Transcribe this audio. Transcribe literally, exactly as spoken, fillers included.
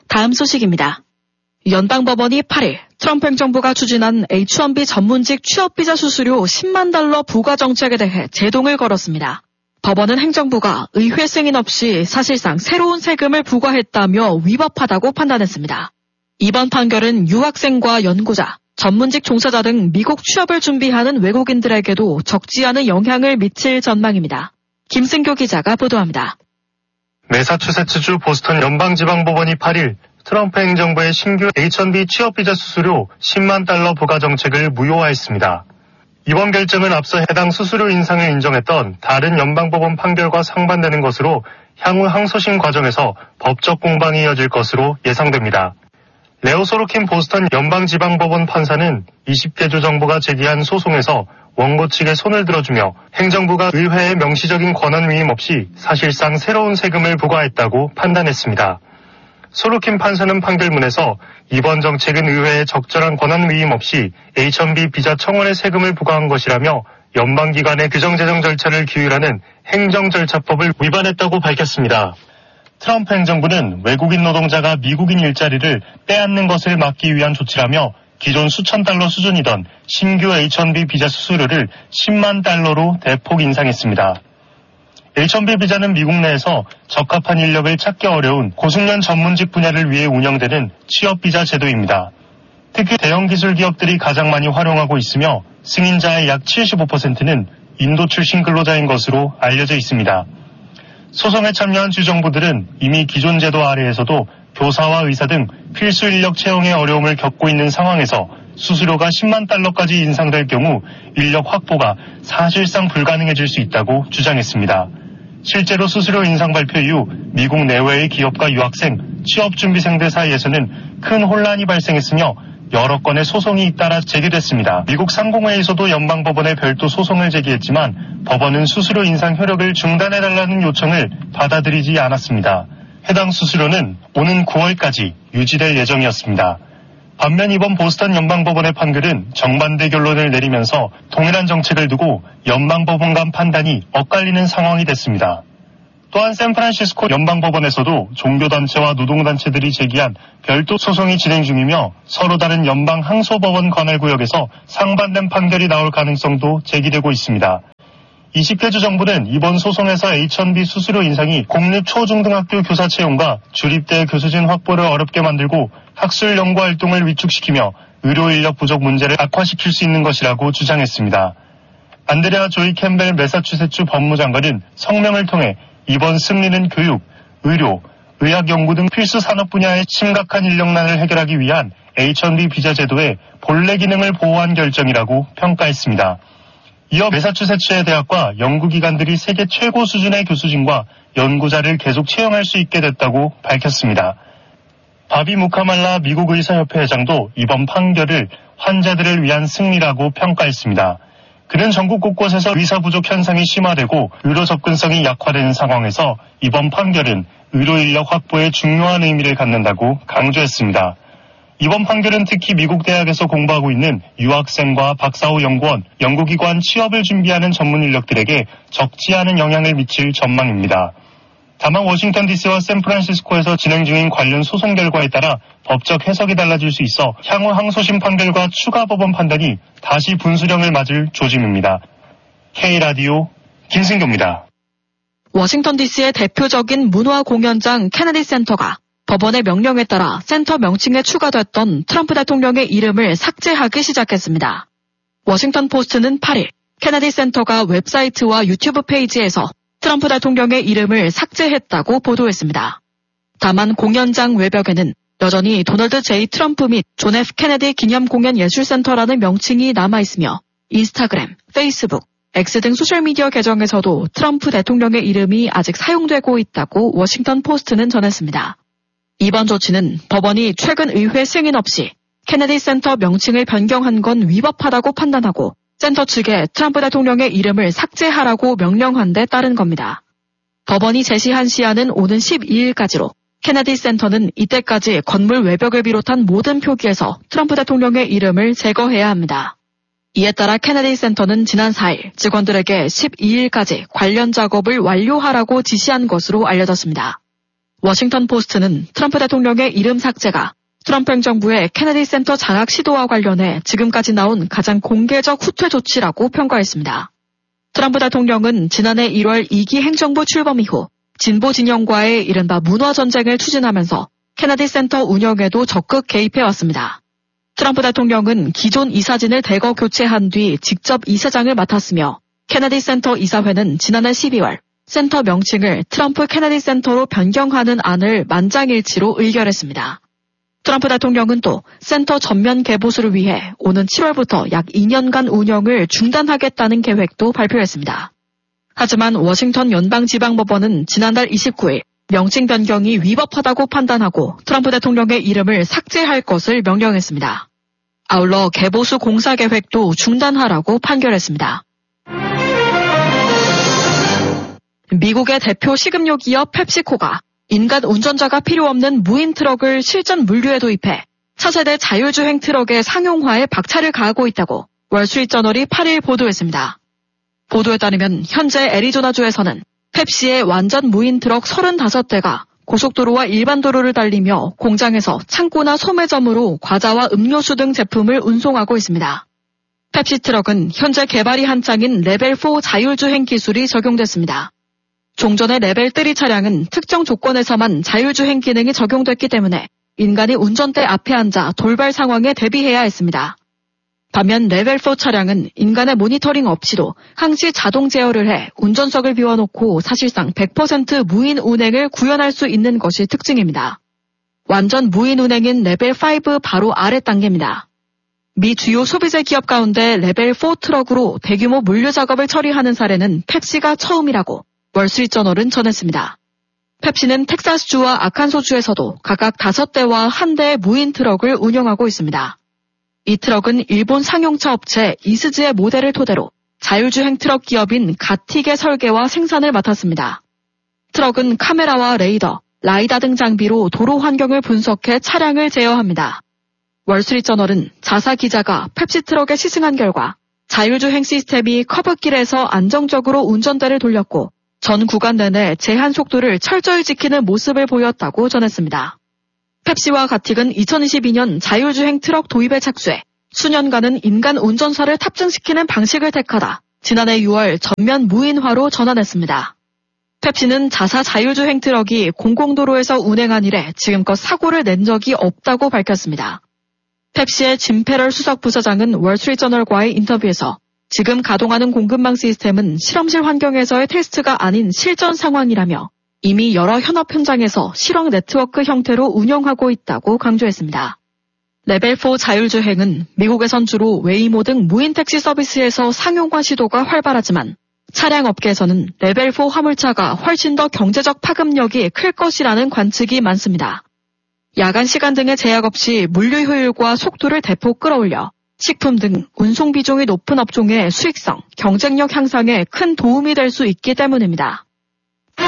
다음 소식입니다. 연방법원이 팔 일 트럼프 행정부가 추진한 에이치 원 비 전문직 취업비자 수수료 십만 달러 부과 정책에 대해 제동을 걸었습니다. 법원은 행정부가 의회 승인 없이 사실상 새로운 세금을 부과했다며 위법하다고 판단했습니다. 이번 판결은 유학생과 연구자, 전문직 종사자 등 미국 취업을 준비하는 외국인들에게도 적지 않은 영향을 미칠 전망입니다. 김승교 기자가 보도합니다. 매사추세츠주 보스턴 연방지방법원이 팔 일 트럼프 행정부의 신규 에이치 원 비 취업비자 수수료 십만 달러 부과 정책을 무효화했습니다. 이번 결정은 앞서 해당 수수료 인상을 인정했던 다른 연방법원 판결과 상반되는 것으로 향후 항소심 과정에서 법적 공방이 이어질 것으로 예상됩니다. 레오 소로킨 보스턴 연방지방법원 판사는 이십 개 주 정부가 제기한 소송에서 원고 측에 손을 들어주며 행정부가 의회의 명시적인 권한 위임 없이 사실상 새로운 세금을 부과했다고 판단했습니다. 소로킨 판사는 판결문에서 이번 정책은 의회의 적절한 권한 위임 없이 에이치 원 비 비자 청원의 세금을 부과한 것이라며 연방기관의 규정재정 절차를 규율하는 행정절차법을 위반했다고 밝혔습니다. 트럼프 행정부는 외국인 노동자가 미국인 일자리를 빼앗는 것을 막기 위한 조치라며 기존 수천 달러 수준이던 신규 에이치 원 비 비자 수수료를 십만 달러로 대폭 인상했습니다. 에이치 원 비 비자는 미국 내에서 적합한 인력을 찾기 어려운 고숙련 전문직 분야를 위해 운영되는 취업비자 제도입니다. 특히 대형 기술 기업들이 가장 많이 활용하고 있으며 승인자의 약 칠십오 퍼센트는 인도 출신 근로자인 것으로 알려져 있습니다. 소송에 참여한 주정부들은 이미 기존 제도 아래에서도 교사와 의사 등 필수 인력 채용에 어려움을 겪고 있는 상황에서 수수료가 십만 달러까지 인상될 경우 인력 확보가 사실상 불가능해질 수 있다고 주장했습니다. 실제로 수수료 인상 발표 이후 미국 내외의 기업과 유학생, 취업준비생들 사이에서는 큰 혼란이 발생했으며 여러 건의 소송이 잇따라 제기됐습니다. 미국 상공회에서도 연방법원에 별도 소송을 제기했지만 법원은 수수료 인상 효력을 중단해달라는 요청을 받아들이지 않았습니다. 해당 수수료는 오는 구월까지 유지될 예정이었습니다. 반면 이번 보스턴 연방법원의 판결은 정반대 결론을 내리면서 동일한 정책을 두고 연방법원 간 판단이 엇갈리는 상황이 됐습니다. 또한 샌프란시스코 연방법원에서도 종교단체와 노동단체들이 제기한 별도 소송이 진행 중이며 서로 다른 연방 항소법원 관할구역에서 상반된 판결이 나올 가능성도 제기되고 있습니다. 이십 개 주 정부는 이번 소송에서 에이치 원 비 수수료 인상이 공립 초중등학교 교사 채용과 주립대 교수진 확보를 어렵게 만들고 학술 연구 활동을 위축시키며 의료 인력 부족 문제를 악화시킬 수 있는 것이라고 주장했습니다. 안드레아 조이 캠벨 매사추세츠 법무장관은 성명을 통해 이번 승리는 교육, 의료, 의학 연구 등 필수 산업 분야의 심각한 인력난을 해결하기 위한 에이치 원 비 비자 제도의 본래 기능을 보호한 결정이라고 평가했습니다. 이어 매사추세츠의 대학과 연구기관들이 세계 최고 수준의 교수진과 연구자를 계속 채용할 수 있게 됐다고 밝혔습니다. 바비 무카말라 미국 의사협회 회장도 이번 판결을 환자들을 위한 승리라고 평가했습니다. 그는 전국 곳곳에서 의사 부족 현상이 심화되고 의료 접근성이 약화되는 상황에서 이번 판결은 의료 인력 확보에 중요한 의미를 갖는다고 강조했습니다. 이번 판결은 특히 미국 대학에서 공부하고 있는 유학생과 박사후 연구원, 연구기관 취업을 준비하는 전문 인력들에게 적지 않은 영향을 미칠 전망입니다. 다만 워싱턴 디씨와 샌프란시스코에서 진행 중인 관련 소송 결과에 따라 법적 해석이 달라질 수 있어 향후 항소심 판결과 추가 법원 판단이 다시 분수령을 맞을 조짐입니다. K라디오 김승교입니다. 워싱턴 디씨의 대표적인 문화 공연장 케네디 센터가 법원의 명령에 따라 센터 명칭에 추가됐던 트럼프 대통령의 이름을 삭제하기 시작했습니다. 워싱턴 포스트는 팔 일 케네디 센터가 웹사이트와 유튜브 페이지에서 트럼프 대통령의 이름을 삭제했다고 보도했습니다. 다만 공연장 외벽에는 여전히 도널드 제이 트럼프 및 존 에프 케네디 기념공연예술센터라는 명칭이 남아있으며 인스타그램, 페이스북, X 등 소셜미디어 계정에서도 트럼프 대통령의 이름이 아직 사용되고 있다고 워싱턴 포스트는 전했습니다. 이번 조치는 법원이 최근 의회 승인 없이 케네디 센터 명칭을 변경한 건 위법하다고 판단하고 센터 측에 트럼프 대통령의 이름을 삭제하라고 명령한 데 따른 겁니다. 법원이 제시한 시한은 오는 십이 일까지로 케네디 센터는 이때까지 건물 외벽을 비롯한 모든 표기에서 트럼프 대통령의 이름을 제거해야 합니다. 이에 따라 케네디 센터는 지난 사 일 직원들에게 십이 일까지 관련 작업을 완료하라고 지시한 것으로 알려졌습니다. 워싱턴 포스트는 트럼프 대통령의 이름 삭제가 트럼프 행정부의 케네디 센터 장악 시도와 관련해 지금까지 나온 가장 공개적 후퇴 조치라고 평가했습니다. 트럼프 대통령은 지난해 일월 이 기 행정부 출범 이후 진보 진영과의 이른바 문화 전쟁을 추진하면서 케네디 센터 운영에도 적극 개입해왔습니다. 트럼프 대통령은 기존 이사진을 대거 교체한 뒤 직접 이사장을 맡았으며 케네디 센터 이사회는 지난해 십이월 센터 명칭을 트럼프 케네디 센터로 변경하는 안을 만장일치로 의결했습니다. 트럼프 대통령은 또 센터 전면 개보수를 위해 오는 칠월부터 약 이 년간 운영을 중단하겠다는 계획도 발표했습니다. 하지만 워싱턴 연방지방법원은 지난달 이십구일 명칭 변경이 위법하다고 판단하고 트럼프 대통령의 이름을 삭제할 것을 명령했습니다. 아울러 개보수 공사 계획도 중단하라고 판결했습니다. 미국의 대표 식음료 기업 펩시코가 인간 운전자가 필요 없는 무인 트럭을 실전 물류에 도입해 차세대 자율주행 트럭의 상용화에 박차를 가하고 있다고 월스트리트저널이 팔일 보도했습니다. 보도에 따르면 현재 애리조나주에서는 펩시의 완전 무인 트럭 서른다섯 대가 고속도로와 일반 도로를 달리며 공장에서 창고나 소매점으로 과자와 음료수 등 제품을 운송하고 있습니다. 펩시 트럭은 현재 개발이 한창인 레벨 사 자율주행 기술이 적용됐습니다. 종전의 레벨 삼 차량은 특정 조건에서만 자율주행 기능이 적용됐기 때문에 인간이 운전대 앞에 앉아 돌발 상황에 대비해야 했습니다. 반면 레벨 사 차량은 인간의 모니터링 없이도 항시 자동 제어를 해 운전석을 비워놓고 사실상 백 퍼센트 무인 운행을 구현할 수 있는 것이 특징입니다. 완전 무인 운행인 레벨 오 바로 아래 단계입니다. 미 주요 소비재 기업 가운데 레벨 사 트럭으로 대규모 물류 작업을 처리하는 사례는 펩시가 처음이라고 월스트리트저널은 전했습니다. 펩시는 텍사스주와 아칸소주에서도 각각 다섯 대와 한 대의 무인 트럭을 운영하고 있습니다. 이 트럭은 일본 상용차 업체 이스즈의 모델을 토대로 자율주행 트럭 기업인 가틱의 설계와 생산을 맡았습니다. 트럭은 카메라와 레이더, 라이다 등 장비로 도로 환경을 분석해 차량을 제어합니다. 월스트리트저널은 자사 기자가 펩시 트럭에 시승한 결과 자율주행 시스템이 커브길에서 안정적으로 운전대를 돌렸고 전 구간 내내 제한 속도를 철저히 지키는 모습을 보였다고 전했습니다. 펩시와 가틱은 이천이십이 년 자율주행 트럭 도입에 착수해 수년간은 인간 운전사를 탑승시키는 방식을 택하다 지난해 유월 전면 무인화로 전환했습니다. 펩시는 자사 자율주행 트럭이 공공도로에서 운행한 이래 지금껏 사고를 낸 적이 없다고 밝혔습니다. 펩시의 짐 페럴 수석 부사장은 월스트리트저널과의 인터뷰에서 지금 가동하는 공급망 시스템은 실험실 환경에서의 테스트가 아닌 실전 상황이라며 이미 여러 현업 현장에서 실험 네트워크 형태로 운영하고 있다고 강조했습니다. 레벨 사 자율주행은 미국에선 주로 웨이모 등 무인 택시 서비스에서 상용화 시도가 활발하지만 차량 업계에서는 레벨 사 화물차가 훨씬 더 경제적 파급력이 클 것이라는 관측이 많습니다. 야간 시간 등의 제약 없이 물류 효율과 속도를 대폭 끌어올려 식품 등 운송 비중이 높은 업종의 수익성, 경쟁력 향상에 큰 도움이 될 수 있기 때문입니다.